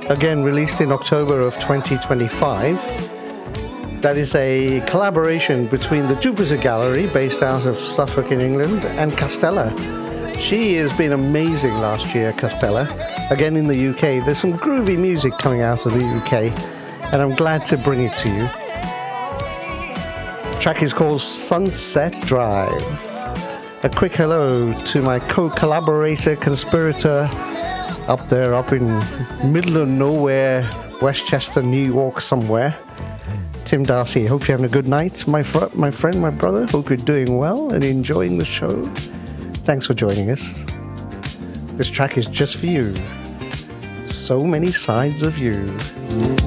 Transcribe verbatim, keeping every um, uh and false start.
again released in October of twenty twenty-five. That is a collaboration between the Jupiter Gallery, based out of Suffolk in England, and Castella. She has been amazing last year, Castella. Again in the U K. There's some groovy music coming out of the U K, and I'm glad to bring it to you. The track is called Sunset Drive. A quick hello to my co-collaborator, conspirator, up there, up in middle of nowhere, Westchester, New York somewhere. Tim Darcy, hope you're having a good night. My, fr- my friend, my brother, hope you're doing well and enjoying the show. Thanks for joining us. This track is just for you. So many sides of you.